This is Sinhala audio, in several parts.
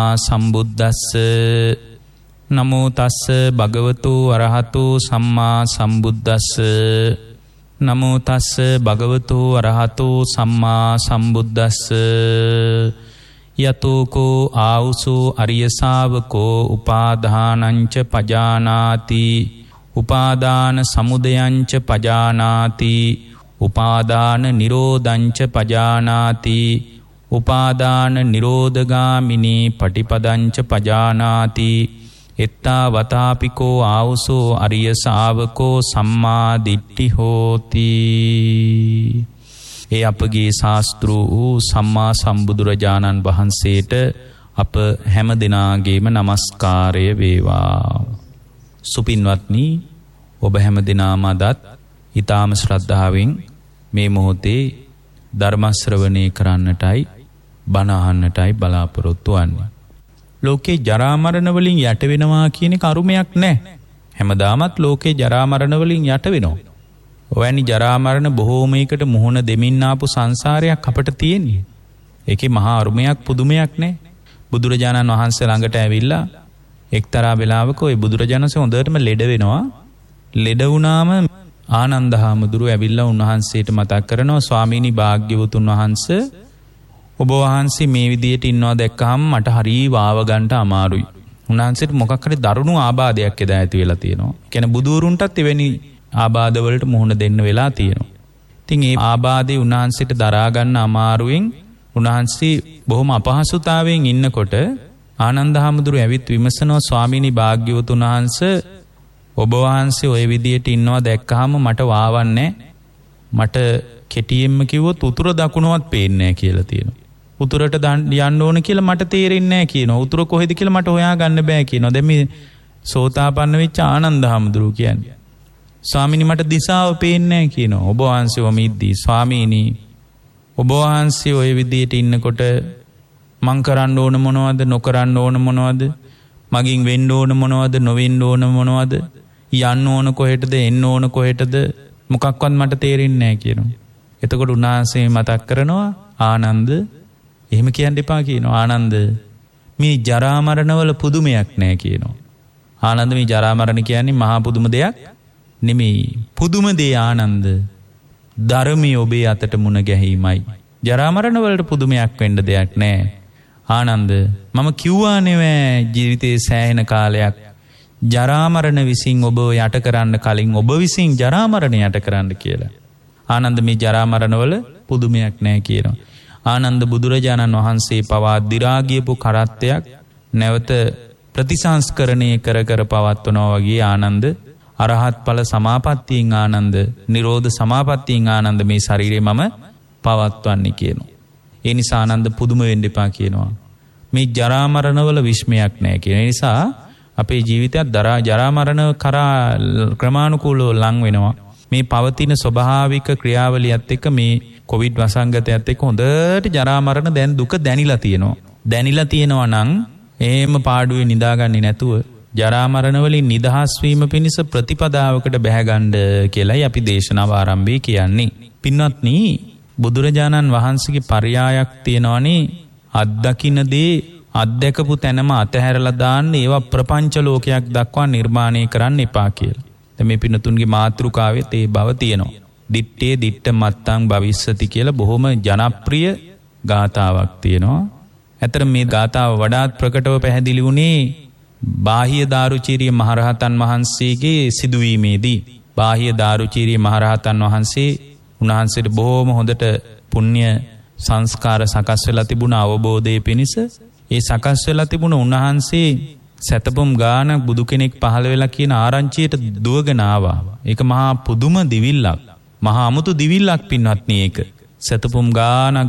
සම්බුද්දස්ස නමෝ තස්ස භගවතු අරහතු සම්මා සම්බුද්දස්ස නමෝ තස්ස භගවතු අරහතු සම්මා සම්බුද්දස්ස යතෝකෝ ආවුසෝ අරිය ශාවකෝ උපාදානංච පජානාති උපාදාන සමුදයංච පජානාති උපාදාන නිරෝධංච පජානාති උපාදාන නිරෝධගාමිනී පටිපදංච පජානාති එත්තා වතාපිකෝ ආවුසෝ අරිය ශාවකෝ සම්මා දිට්ඨි හෝති. ඒ අපගේ ශාස්ත්‍රු වූ සම්මා සම්බුදුරජාණන් වහන්සේට අප හැම දිනාගේම নমස්කාරය වේවා. සුපින්වත්නි, ඔබ හැම දිනාම අදත් ඊ타ම ශ්‍රද්ධාවෙන් මේ මොහොතේ ධර්ම ශ්‍රවණය කරන්නටයි බණ අහන්නටයි බලාපොරොත්තු වෙන්නේ. ලෝකේ ජරා මරණ වලින් යට වෙනවා කියන කරුමයක් නැහැ. හැමදාමත් ලෝකේ ජරා මරණ වලින් යට වෙනවා. ඔයනි ජරා මරණ බොහෝමයකට මුහුණ දෙමින් ආපු සංසාරයක් අපට තියෙන්නේ. ඒකේ මහා අරුමයක් පුදුමයක් නැහැ. බුදුරජාණන් වහන්සේ ළඟට ඇවිල්ලා එක්තරා වෙලාවක ওই බුදුරජාණන්සේ හොඳටම ලෙඩ වෙනවා. ලෙඩ වුණාම ආනන්ද හාමුදුරුව ඇවිල්ලා උන්වහන්සේට මතක් කරනවා, ස්වාමීනි භාග්‍යවතුන් වහන්සේ, ඔබ වහන්සේ මේ විදියට ඉන්නවා දැක්කහම මට හරි වාව ගන්නට අමාරුයි. උන්වහන්සේට මොකක් හරි දරුණු ආබාධයක් එදා ඇති වෙලා තියෙනවා. කියන්නේ බුදුරුන්ටත් එවැනි ආබාධ වලට මුහුණ දෙන්න වෙලා තියෙනවා. ඉතින් ඒ ආබාධේ උන්වහන්සේට දරා ගන්න අමාරුවෙන් උන්වහන්සේ බොහොම අපහසුතාවයෙන් ඉන්නකොට ආනන්ද හාමුදුරුව ඇවිත් විමසනවා, ස්වාමීනි භාග්‍යවතුන් වහන්සේ, ඔබ වහන්සේ ওই විදියට ඉන්නවා දැක්කහම මට වාවන්නේ, මට කෙටියෙන්ම කිව්වොත් උතුර දකුණවත් පේන්නේ නැහැ කියලා තියෙනවා. උතුරට යන්න ඕන කියලා මට තේරෙන්නේ නැහැ කියනවා. උතුර කොහෙද කියලා මට හොයා ගන්න බෑ කියනවා. දැන් මේ සෝතාපන්න වෙච්ච ආනන්ද හාමුදුරුව කියන්නේ, ස්වාමීනි මට දිශාව පේන්නේ නැහැ කියනවා. ඔබ වහන්සේ වමිද්දී, ස්වාමීනි ඔබ වහන්සේ ওই විදියට ඉන්නකොට මං කරන්න ඕන මොනවද, නොකරන්න ඕන මොනවද, මගින් වෙන්න ඕන මොනවද, නොවෙන්න ඕන මොනවද, යන්න ඕන කොහෙටද, එන්න ඕන කොහෙටද, මොකක්වත් මට තේරෙන්නේ නැහැ කියනවා. එතකොට උන්වහන්සේ මතක් කරනවා, ආනන්ද එහෙම කියන්න එපා කියනවා. ආනන්ද මේ ජරා මරණ වල පුදුමයක් නැහැ කියනවා. ආනන්ද මේ ජරා මරණ කියන්නේ මහා පුදුම දෙයක් නෙමෙයි. පුදුම දේ ආනන්ද ධර්මයේ ඔබේ අතට මුණ ගැහිමයි. ජරා මරණ වලට පුදුමයක් වෙන්න දෙයක් නැහැ. ආනන්ද මම කිව්වා නෙවෙයි ජීවිතේ සෑහෙන කාලයක් ජරා මරණ විසින් ඔබ යට කරන්න කලින් ඔබ විසින් ජරා මරණ යට කරන්න කියලා. ආනන්ද මේ ජරා මරණ වල පුදුමයක් නැහැ කියනවා. ආනන්ද බුදුරජාණන් වහන්සේ පවා දි รา ගියපු කරත්තයක් නැවත ප්‍රතිසංස්කරණය කර කර පවත්වනවා වගේ ආනන්ද අරහත් ඵල සමාපත්තියෙන් ආනන්ද නිරෝධ සමාපත්තියෙන් ආනන්ද මේ ශරීරේ මම පවත්වන්නේ කියනවා. ඒ නිසා ආනන්ද පුදුම වෙන්න එපා කියනවා. මේ ජරා මරණ වල විස්මයක් නැහැ කියන නිසා අපේ ජීවිතයත් ජරා මරණ කරා ක්‍රමානුකූලව ලං වෙනවා. මේ පවතින ස්වභාවික ක්‍රියාවලියත් එක්ක මේ කොවිඩ් වසංගතයත් එක්ක හොඳට ජරා මරණ දැන් දුක දැනිලා තියෙනවා. දැනිලා තියෙනවා නම් එහෙම පාඩුවේ නිදාගන්නේ නැතුව ජරා මරණ වලින් නිදහස් වීම පිණිස ප්‍රතිපදාවකට බැහැගන්න කියලායි අපි දේශනාව ආරම්භයේ කියන්නේ. පින්වත්නි, බුදුරජාණන් වහන්සේගේ පරයායක් තියෙනවනේ, අත්දකින්න දේ අත්දකපු තැනම අතහැරලා දාන්න, ඒවා ප්‍රපංච ලෝකයක් දක්වා නිර්මාණය කරන්න එපා කියලා. දැන් මේ පින්නතුන්ගේ මාතෘකාවෙත් ඒ බව තියෙනවා. දිත්තේ දිට්ඨ මත්තං භවිස්සති කියලා බොහොම ජනප්‍රිය ගාථාවක් තියෙනවා. ඇතර මේ ගාථාව වඩාත් ප්‍රකටව පැහැදිලි වුණේ බාහ්‍ය දාරුචීරිය මහරහතන් වහන්සේගේ සිදුවීමේදී. බාහ්‍ය දාරුචීරිය මහරහතන් වහන්සේ උන්වහන්සේට බොහොම හොඳට පුණ්‍ය සංස්කාර සකස් වෙලා තිබුණ අවබෝධයේ පිණිස ඒ සකස් වෙලා තිබුණ උන්වහන්සේ සතපොම් ගාන බුදු කෙනෙක් පහළ වෙලා කියන ආරංචියට දුවගෙන ආවා. ඒක මහා පුදුම දිවිල්ලක්, මහා අමුතු දිවිල්ලක් පින්වත්නි. ඒක සතපොම් ගානක්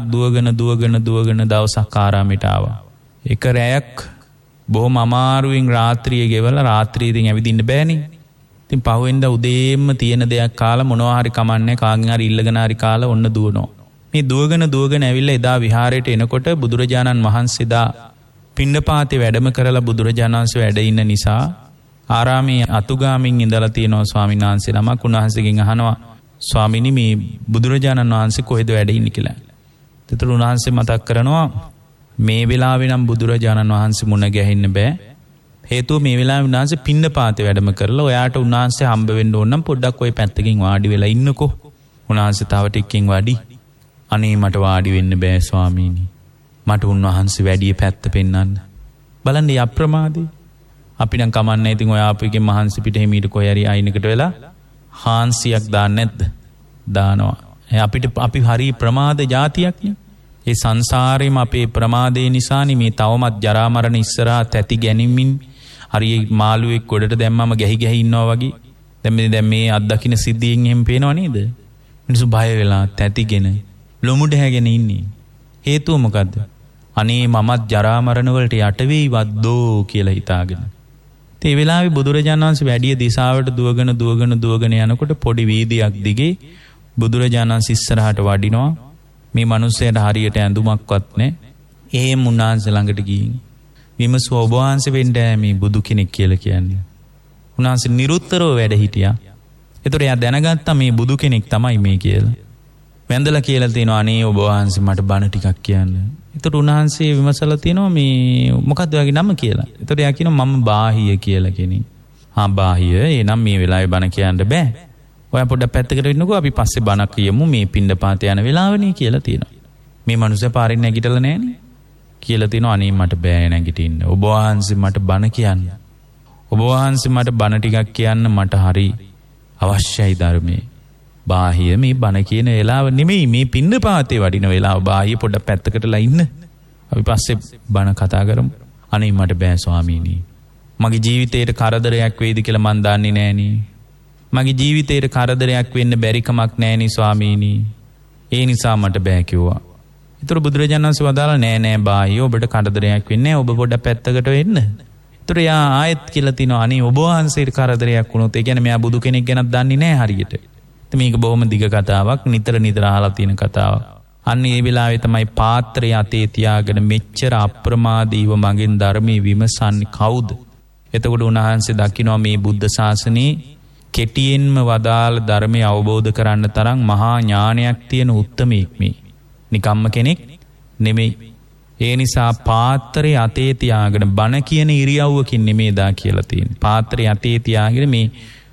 දුවගෙන දවසක් ආරාමයට ආවා. එක රැයක් බොහොම අමාරුවෙන් රාත්‍රියේ ගෙවලා රාත්‍රියේදී ඇවිදින්න බෑනේ. ඉතින් පහුවෙන්ද උදේම තියෙන දෙයක් කාලා මොනවා හරි කමන්නේ කාගෙන් හරි ඉල්ලගෙන හරි කාලා ඔන්න දුවනවා. මේ දුවගෙන ඇවිල්ලා එදා විහාරයට එනකොට බුදුරජාණන් වහන්සේ දා පිණ්ඩපාතේ වැඩම කරලා බුදුරජාණන් වහන්සේ වැඩ ඉන්න නිසා ආරාමයේ අතුගාමින් ඉඳලා තියෙනවා ස්වාමීන් වහන්සේ නමක්. උන්වහන්සේගෙන් අහනවා, ස්වාමීනි මේ බුදුරජාණන් වහන්සේ කොහෙද වැඩ ඉන්නේ කියලා. ඒතර උන්වහන්සේ මතක් කරනවා මේ වෙලාවේ නම් බුදුරජාණන් වහන්සේ මුණ ගැහෙන්න බෑ. හේතුව මේ වෙලාවේ උන්වහන්සේ පින්නපාතේ වැඩම කරලා ඔයාට උන්වහන්සේ හම්බ වෙන්න ඕන නම් පොඩ්ඩක් ওই පැත්තකින් වාඩි වෙලා ඉන්නකෝ. උන්වහන්සේ තව ටිකකින් වඩි. අනේ මට වාඩි වෙන්න බෑ ස්වාමීනි. මට උන්වහන්සේ වැඩි පැත්ත පෙන්වන්න. බලන්න අප්‍රමාදී. අපි නම් කමන්නේ ඉතින් ඔය ආපුවකින් මහන්සි පිට හිමීට කොහේ හරි අයිනකට වෙලා හාන්සියක් දාන්නේ නැද්ද? දානවා. අපි හරි ප්‍රමාද జాතියක්නේ. ඒ සංසාරේම අපේ ප්‍රමාදේ නිසානේ මේ තවමත් ජරා මරණ ඉස්සරහා තැති ගැනීමෙන් හරි මාළුවෙක් ගොඩට දැම්මම ගැහි ගැහි ඉන්නවා වගේ. දැන් මේ අත්දකින්න සිද්ධියෙන් එහෙම පේනව නේද? මිනිස්සු බය වෙලා තැතිගෙන ලොමුඩ හැගෙන ඉන්නේ. හේතුව මොකද්ද? අනේ මමත් ජරා මරණ වලට යට වෙයිවද්දෝ කියලා හිතාගෙන. ඒ වෙලාවේ බුදුරජාණන් වහන්සේ වැඩි දිශාවට දුවගෙන යනකොට පොඩි වීදියක් දිගේ බුදුරජාණන් වහන්සේ ඉස්සරහට වඩිනවා. මේ මිනිස්සයාට හරියට ඇඳුමක්වත් නැහැ. එහෙම උන්වහන්සේ ළඟට ගිහින් විමසුව ඔබ වහන්සේ වෙන්න මේ බුදු කෙනෙක් කියලා කියන්නේ. උන්වහන්සේ නිරුත්තරව වැඩ හිටියා. ඒතර එයා දැනගත්තා මේ බුදු කෙනෙක් තමයි මේ කියලා. වැඳලා කියලා තියෙනවා අනේ ඔබ වහන්සේ මට බණ ටිකක් කියන්න. ඒතර උන්වහන්සේ විමසලා තියෙනවා මේ මොකක්ද ඔයාගේ නම කියලා. ඒතර එයා කියනවා මම බාහිය කියලා කෙනෙක්. බාහිය එනම් මේ වෙලාවේ බණ කියන්න බෑ. ඔයා පොඩ්ඩක් පැත්තකට ඉන්නකෝ අපි පස්සේ බණක් කියමු මේ පින්ඩපාත යන වෙලාවනේ කියලා තියෙනවා. මේ මනුස්සයා පාරින් නැගිටලා නැහනේ කියලා තියෙනවා අනේ මට බෑ නැගිටින්න. ඔබ වහන්සේ මට බණ කියන්න. ඔබ වහන්සේ මට බණ ටිකක් කියන්න මට හරි අවශ්‍යයි ධර්මයේ. බාහිය මේ බණ කියන වෙලාව නෙමෙයි මේ පින්ඩපාතේ වඩින වෙලාව. බාහිය පොඩ්ඩක් පැත්තකටලා ඉන්න. අපි පස්සේ බණ කතා කරමු. අනේ මට බෑ ස්වාමීනි. මගේ ජීවිතේට කරදරයක් වෙයිද කියලා මන් දන්නේ නෑනේ. මගේ ජීවිතේට කරදරයක් වෙන්න බැරි කමක් නෑනේ ස්වාමීනි. ඒ නිසා මට බෑ කිව්වා. ඒතර බුදුරජාණන් වහන්සේ වදාලා නෑ බාහිය ඔබට කරදරයක් වෙන්නේ නෑ. ඔබ පොඩ්ඩක් පැත්තකට වෙන්න. ඒතර යා ආයෙත් කියලා තිනවා අනේ ඔබ වහන්සේට කරදරයක් වුණොත් ඒ කියන්නේ මෙයා බුදු කෙනෙක් ගැනත් දන්නේ නෑ හරියට. මේක බොහොම දිග කතාවක්. නිතර අහලා තියෙන කතාවක්. අන්න ඒ වෙලාවේ තමයි පාත්‍රය අතේ තියාගෙන මෙච්චර අප්‍රමාදීව මගෙන් ධර්මයේ විමසන්නේ කවුද? එතකොට උන්වහන්සේ දකිනවා මේ බුද්ධ ශාසනයේ කෙටියෙන්ම වදාළ ධර්මය අවබෝධ කරන්න තරම් මහා ඥානයක් තියෙන උත්තමයෙක් මේ. නිකම්ම කෙනෙක් නෙමෙයි. ඒ නිසා පාත්‍රය අතේ තියාගෙන බණ කියන ඉරියව්වකින් නෙමෙයිදා කියලා තියෙන්නේ. පාත්‍රය අතේ තියාගෙන මේ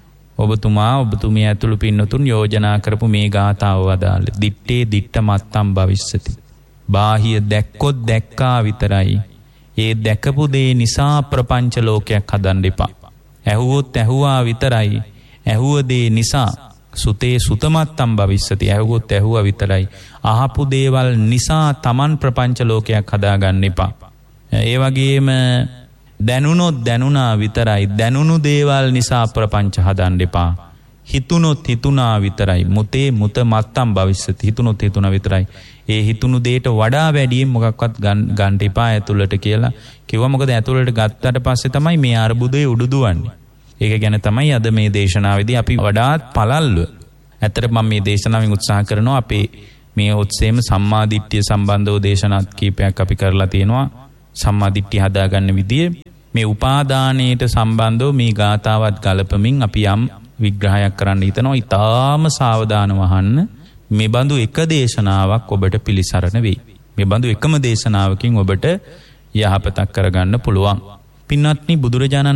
ඔබතුමිය ඇතුළු පින්නතුන් යෝජනා කරපු මේ ගාථාව වදාළේ. දිත්තේ දිට්ඨ මත්තම් භවිස්සති. බාහිය දැක්කොත් දැක්කා විතරයි. ඒ දැකපු දේ නිසා ප්‍රපංච ලෝකයක් හදන්න එපා. ඇහුවොත් ඇහුවා විතරයි. ඇහුව දේ නිසා සුතේ සුතමත්තම් භවිස්සති. ඇහුවොත් ඇහුවා විතරයි. අහපු දේවල් නිසා Taman ප්‍රපංච ලෝකයක් හදාගන්න එපා. ඒ වගේම දැනුනොත් දැනුණා විතරයි. දැනුණු දේවල් නිසා ප්‍රපංච හදන්න එපා. හිතුනොත් හිතුණා විතරයි. මුතේ මුත මත්තම් භවිස්සති. හිතුනොත් හිතුණා විතරයි. ඒ හිතුණු දෙයට වඩා වැඩියෙන් මොකක්වත් ගන්න එපා ඇතුළට කියලා කිව්වා. මොකද ඇතුළට ගත්තට පස්සේ තමයි මේ අරුබුදේ උඩුදුවන්නේ. ඒක ගැන තමයි අද මේ දේශනාවේදී අපි වඩාත් පළල්ව. ඇත්තට මම මේ දේශනාවෙන් උත්සාහ කරනවා අපේ මේ ඔත්සේම සම්මාදිට්ඨිය සම්බන්ධව දේශනාත් කීපයක් අපි කරලා තියෙනවා. සම්මාදිට්ඨිය හදාගන්න විදිය මේ උපාදානයට සම්බන්ධව මේ ගාථාවත් ගලපමින් අපි යම් විග්‍රහයක් කරන්න හිතනවා. ඊටාම සාවධානව අහන්න. මේ බඳු එක දේශනාවක් ඔබට පිළිසරණ වෙයි. මේ බඳු එකම දේශනාවකින් ඔබට යහපතක් කරගන්න පුළුවන්. පින්වත්නි, බුදුරජාණන්